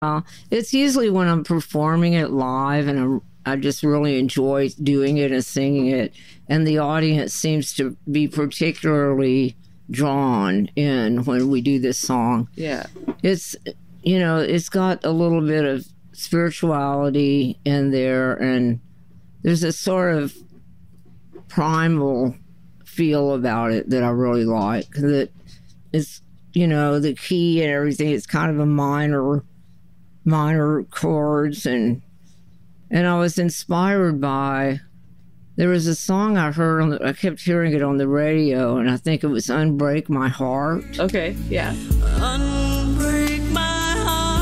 It's usually when I'm performing it live and I just really enjoy doing it and singing it. And the audience seems to be particularly drawn in when we do this song. Yeah. It's, it's got a little bit of spirituality in there, and there's a sort of primal feel about it that I really like. That it's, the key and everything, it's kind of a minor chords, and I was inspired by, there was a song I heard I kept hearing it on the radio, and I think it was Unbreak My Heart. Okay, yeah. Unbreak my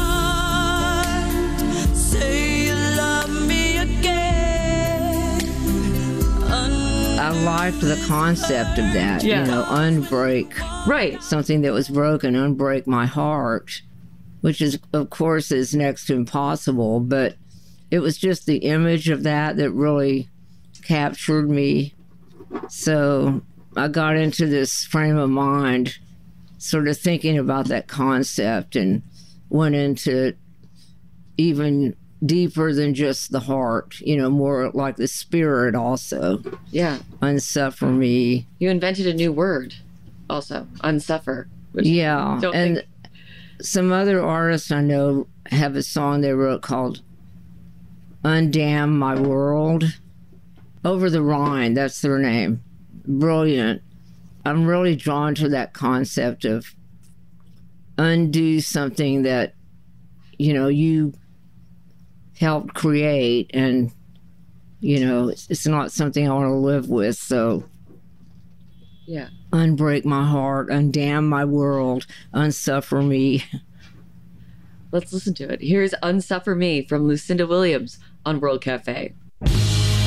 heart, say you love me again. I liked the concept of that, unbreak. Right. Something that was broken, unbreak my heart, which is, of course, is next to impossible, but it was just the image of that really captured me. So I got into this frame of mind, sort of thinking about that concept, and went into even deeper than just the heart, more like the spirit also. Yeah. Unsuffer me. You invented a new word also, unsuffer. Yeah. And some other artists I know have a song they wrote called Undam My World. Over the Rhine, that's their name. Brilliant. I'm really drawn to that concept of undo something that, you helped create, and, it's not something I want to live with. So, yeah. Unbreak my heart, undam my world, unsuffer me. Let's listen to it. Here's Unsuffer Me from Lucinda Williams on World Cafe.